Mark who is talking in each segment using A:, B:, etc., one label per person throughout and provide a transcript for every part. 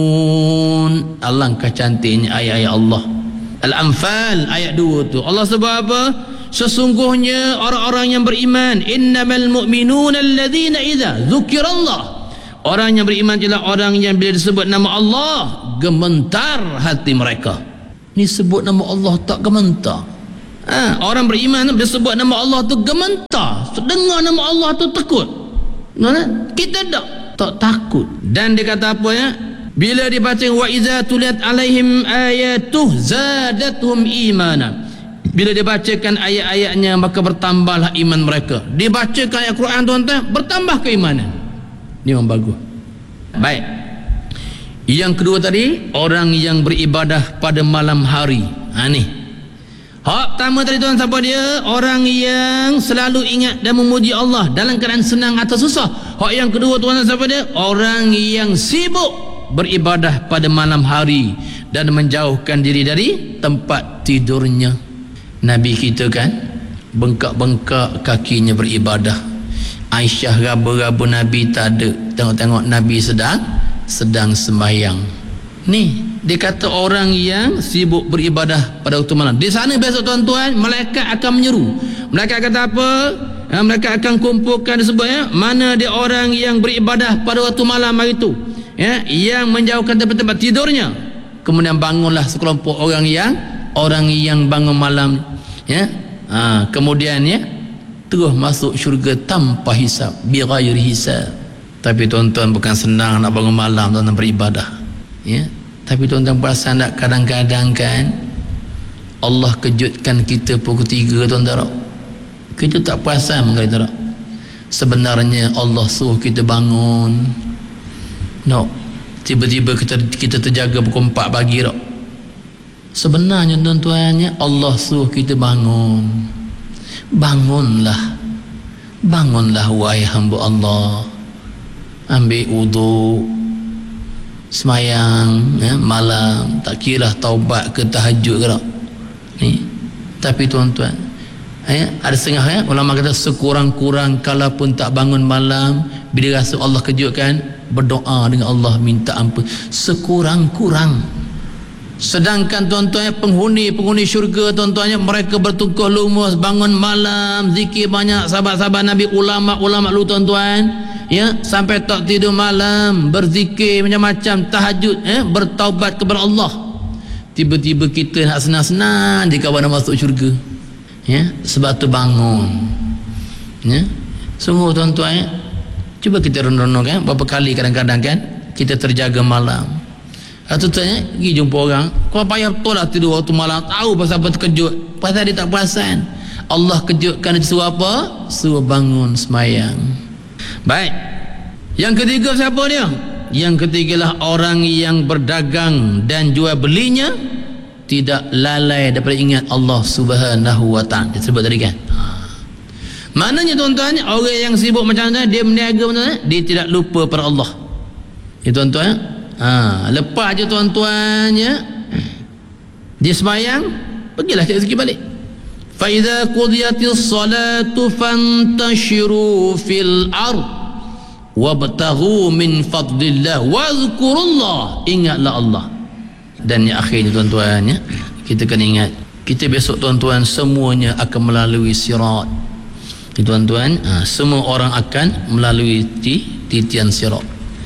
A: Alangkah cantiknya ayat-ayat Allah. Al-Anfal ayat 2 tu Allah sebut apa? Sesungguhnya orang-orang yang beriman, innamal mu'minuna alladhina idza dzukirallah, orang yang beriman ialah orang yang bila disebut nama Allah gemetar hati mereka. Ni sebut nama Allah tak gemetar. Orang beriman bila sebut nama Allah tu gemetar, dengar nama Allah tu takut. Kita tak takut. Dan dia kata apa ya? Bila dibaca wa iza tuliyat alaihim ayatuh zadatuhum imana, bila dibacakan ayat-ayatnya maka bertambahlah iman mereka. Dibacakan ayat Quran tuan-tuan, bertambah keimanan. Ini memang bagus. Baik. Yang kedua tadi, orang yang beribadah pada malam hari. Ni hak pertama tadi tuan, siapa dia? Orang yang selalu ingat dan memuji Allah dalam keadaan senang atau susah. Hak yang kedua tuan, siapa dia? Orang yang sibuk beribadah pada malam hari dan menjauhkan diri dari tempat tidurnya. Nabi kita kan bengkak-bengkak kakinya beribadah. Aisyah raba-raba Nabi tak ada. Tengok-tengok Nabi sedang sembahyang. Ni dia kata orang yang sibuk beribadah pada waktu malam. Di sana besok tuan-tuan, malaikat akan menyeru. Malaikat kata apa? Mereka akan kumpulkan disebutnya, mana dia orang yang beribadah pada waktu malam hari itu, yang menjauhkan tempat-tempat tidurnya. Kemudian bangunlah sekelompok orang yang bangun malam, kemudian terus masuk syurga tanpa hisab, bighairi hisab. Tapi tuan-tuan bukan senang nak bangun malam tuan-tuan beribadah, tapi tuan-tuan perasan tak, kadang-kadang kan Allah kejutkan kita pukul 3 tuan-tuan, kita tak perasan mengkali tak. Sebenarnya Allah suruh kita bangun. Tiba-tiba kita terjaga pukul 4 pagi tak. Sebenarnya tuan-tuan, Allah suruh kita bangun. Bangunlah wahai hamba Allah. Ambil wudu, semayang malam, tak kira taubat ke tahajud ke tak. Tapi tuan-tuan, ada setengah ulama kata sekurang-kurang kalaupun tak bangun malam, bila rasa Allah kejutkan, berdoa dengan Allah minta ampun sekurang-kurang. Sedangkan tuan-tuan, penghuni syurga tuan-tuannya, mereka bertungkuh lumus bangun malam, zikir banyak. Sahabat-sahabat Nabi, ulama-ulama lu tuan-tuan, sampai tak tidur malam, berzikir macam-macam, tahajud, bertaubat kepada Allah. Tiba-tiba kita nak senang-senang dia kawan nak masuk syurga, sebab tu bangun. Sungguh tuan-tuan, cuba kita renung-renung berapa kali kadang-kadang kan kita terjaga malam. Atau tanya, pergi jumpa orang, kau payah betul lah tidur waktu malam, tahu pasal apa terkejut, pasal dia tak perasan. Allah kejutkan dia suruh apa? Suruh bangun semayang. Baik. Yang ketiga siapa dia? Yang ketigalah orang yang berdagang dan jual belinya tidak lalai daripada ingat Allah Subhanahu wa ta'ala. Dia sebut tadi kan. Maknanya tuan-tuan, orang yang sibuk macam mana, dia berniaga tuan-tuan, dia tidak lupa pada Allah. Tuan-tuan, lepas je tuan-tuan, dia semayang, pergilah cari rezeki balik. Fa idza qudiyatis salatu fantashiru fil ard wabtaghu min fadlillah wazkurullah, ingatlah Allah. Dan yang akhirnya tuan-tuan, kita kena ingat, kita besok tuan-tuan semuanya akan melalui sirat. Tuan-tuan, semua orang akan melalui titian sirat.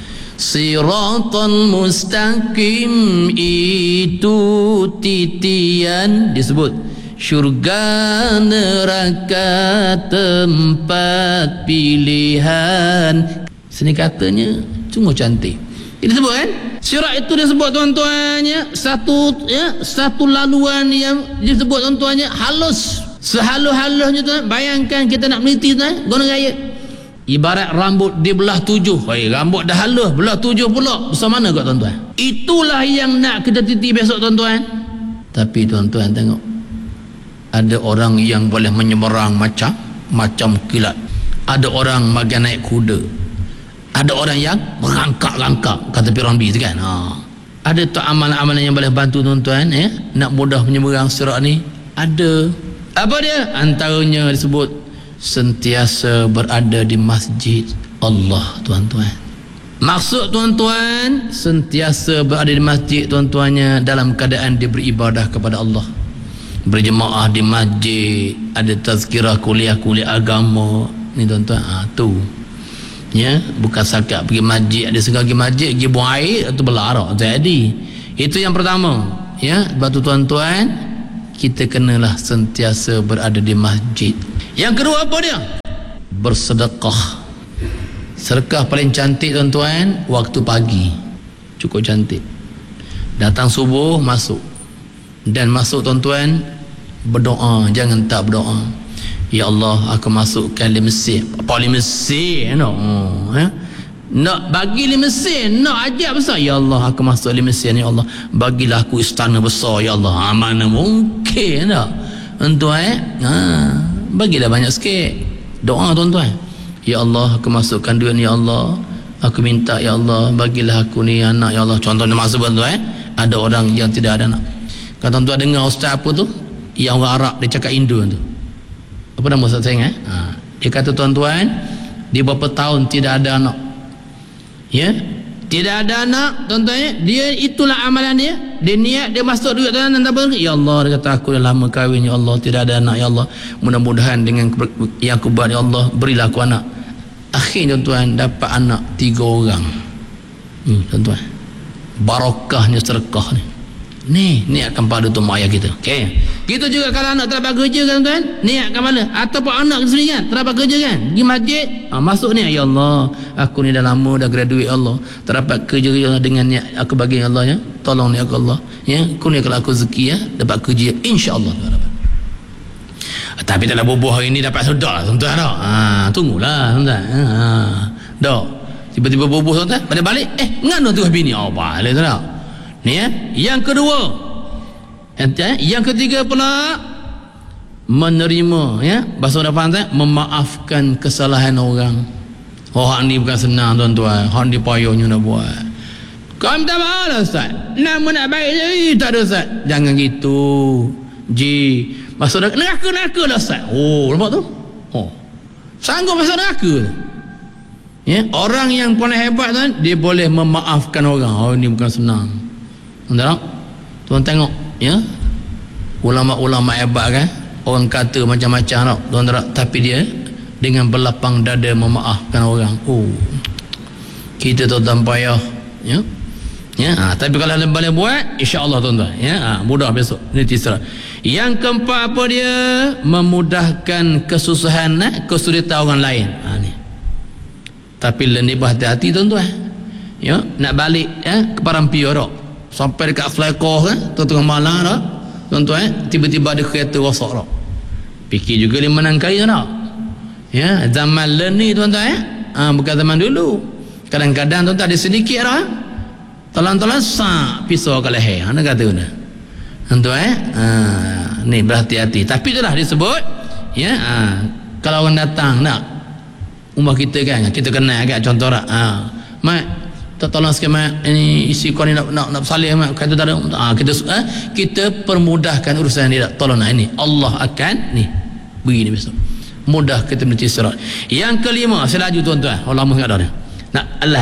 A: Siratal mustaqim itu titian, disebut syurga neraka tempat pilihan. Sini katanya sungguh cantik. Dia sebut kan, sirat itu dia sebut tuan-tuannya, satu laluan yang disebut tuan-tuannya halus, sehalus-halusnya tuan. Bayangkan kita nak meneliti tuan, guna gaya ibarat rambut dia belah 7. Rambut dah halus, belah 7 pula, besar mana kot tuan-tuan. Itulah yang nak kita teliti besok tuan-tuan. Tapi tuan-tuan tengok, ada orang yang boleh menyeberang macam kilat, ada orang bagian naik kuda, ada orang yang merangkak-rangkak, kata Pirambi tu kan. Ada tak amalan-amalan yang boleh bantu tuan-tuan nak mudah menyeberang sirat ni? Ada. Apa dia? Antaranya disebut sentiasa berada di masjid Allah tuan-tuan. Maksud tuan-tuan, sentiasa berada di masjid tuan-tuannya dalam keadaan dia beribadah kepada Allah, berjemaah di masjid, ada tazkirah kuliah-kuliah agama ni tuan-tuan. Tu ya, bukan sakat pergi masjid, ada pergi masjid pergi buang air atau belarak jadi. Itu yang pertama ya. Sebab tu tuan-tuan, kita kenalah sentiasa berada di masjid. Yang kedua apa dia? Bersedekah. Sedekah paling cantik tuan-tuan waktu pagi, cukup cantik. Datang subuh masuk, dan masuk tuan-tuan berdoa, jangan tak berdoa. Ya Allah, aku masukkan di Mesir. Apa di Mesir no? Nak bagi di Mesir, nak ajak besar. Ya Allah, aku masuk di Mesir ni. Ya Allah, bagilah aku istana besar. Ya Allah, mana mungkin tak tuan-tuan? Bagilah banyak sikit. Doa tuan-tuan. Ya Allah, aku masukkan duit ni. Ya Allah, aku minta ya Allah, bagilah aku ni anak. Ya Allah, contohnya masuk tuan-tuan, ada orang yang tidak ada anak. Kalau tuan-tuan dengar ustaz apa tu, yang orang Arab dia cakap Indo tu, apa nama ustaz saya dia kata tuan-tuan, dia berapa tahun tidak ada anak ya, tidak ada anak tuan-tuan, dia itulah amalan dia. Dia niat, dia masuk duit dalam dan ya Allah, dia kata aku dah lama kahwin ya Allah, tidak ada anak ya Allah, mudah-mudahan dengan yang aku buat ya Allah, berilah aku anak. Akhirnya tuan-tuan dapat anak 3 orang. Tuan-tuan, barakahnya sedekah ni niatkan pada tu mak ayah kita. Okey, kita juga kalau anak terdapat kerja kan tuan, niatkan mana, ataupun anak sendiri kan terdapat kerja kan, pergi masjid masuk ni ya Allah, aku ni dah lama dah graduate ya Allah, terdapat kerja ya Allah, dengan niat aku bagi ya Allah ya, tolong ni aku Allah ya, kurniakan aku rezeki ya, dapat kerja insya-Allah. Tapi tak nak bubuh hari ni dapat sedar tuan-tuan dah. Tunggulah tuan-tuan. Dah tiba-tiba bubuh tuan-tuan, pada balik ngano tu bini balik tu dah. Ni ya. Yang kedua, yang ketiga pula menerima ya, bahasa orang faham tak, memaafkan kesalahan orang. Hak ni bukan senang tuan-tuan, hak ni payahnya nak buat. Kau minta maaf lah ustaz, nama nak baik je tak ada ustaz. Jangan gitu ji, masuk neraka lah ustaz. Nampak tu, sanggup masuk neraka tu ya. Orang yang paling hebat tuan, dia boleh memaafkan orang. Ni bukan senang tuan tengok ya, ulama-ulama hebat kan, orang kata macam-macam tau tuan, tapi dia dengan berlapang dada memaafkan orang. Kita tuan payah ya. Tapi kalau boleh buat insya-Allah tuan-tuan ya, mudah besok ni tisra. Yang keempat apa dia? Memudahkan kesusahan kesulitan orang lain. Ni tapi lebih berhati-hati tuan-tuan ya, nak balik ya ke Parampio dah, sampai dekat Flycoh kan, tengah malam dah tuan-tuan, tiba-tiba ada kereta rosak dah. Fikir juga 5-6 kali dah ya. Zaman learn ni tuan-tuan ya, bukan zaman dulu. Kadang-kadang tuan-tuan ada sedikit dah, talan-talan pisau ke leher. Anda kata mana tuan-tuan ni berhati-hati. Tapi itulah disebut ya, kalau orang datang nak rumah kita kan, kita kenal agak contoh tak, mak tak tolong sikit mak, ini isi kau ni nak bersalih mak, kata tak ada, kita permudahkan urusan dia. Tolong ini Allah akan ni beri ni besok, mudah kita meniti surat. Yang kelima, saya laju tuan-tuan, Allah mengat dah nak Allah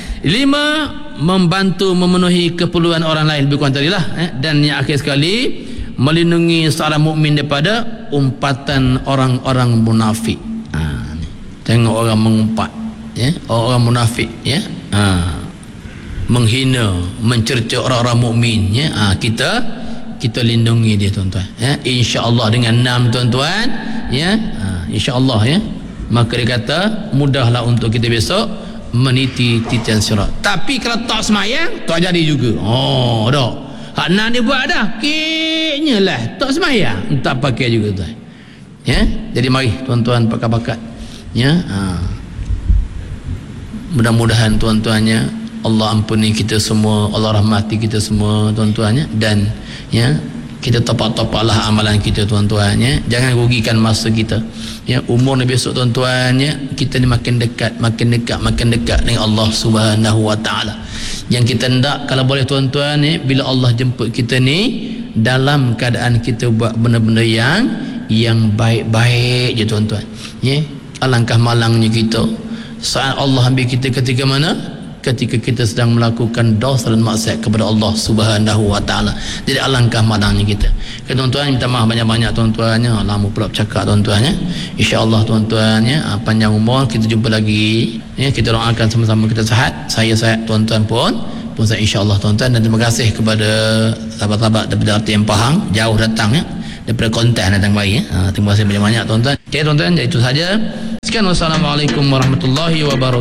A: 5, membantu memenuhi keperluan orang lain lebih kurang tadi lah dan yang akhir sekali, melindungi seorang mukmin daripada umpatan orang-orang munafik. Tengok orang mengumpat ya, orang munafik ya, menghina, mencerca orang-orang mukmin ya, kita lindungi dia tuan-tuan ya, insya-Allah dengan 6 tuan-tuan ya, insya-Allah ya, maka dia kata mudahlah untuk kita besok meniti titian sirat. Tapi kalau tak semayang tak jadi juga. Dah hak nak dia buat dah, keknya lah tak semayang tak pakai juga tuan ya. Jadi mari tuan-tuan bakat-bakat ya, mudah-mudahan tuan-tuannya Allah ampuni kita semua, Allah rahmati kita semua tuan-tuannya, dan ya kita topak-topaklah amalan kita tuan-tuannya, jangan rugikan masa kita ya. Umur ni besok tuan-tuannya, kita ni makin dekat dengan Allah Subhanahu wa taala. Yang kita hendak kalau boleh tuan-tuan ni, bila Allah jemput kita ni dalam keadaan kita buat benda-benda yang baik-baik je tuan-tuan ya. Alangkah malangnya kita saat Allah ambil kita ketika mana? ketika kita sedang melakukan dosa dan maksiat kepada Allah Subhanahu wa taala. Jadi alangkah malangnya kita. Tuan-tuan minta maaf banyak-banyak tuan-tuannya. Lama pula bercakap tuan-tuannya. Insya-Allah tuan-tuannya panjang umur, kita jumpa lagi. Ya, kita doakan sama-sama kita sihat. Saya sihat, tuan-tuan pun saya insya-Allah tuan-tuan, dan terima kasih kepada sahabat-sahabat daripada RTM Pahang jauh datang ya. Daripada konten datang baik ya. Terima kasih banyak-banyak tuan-tuan. Okey tuan-tuan, itu saja. Sekian, wassalamualaikum warahmatullahi wabarakatuh.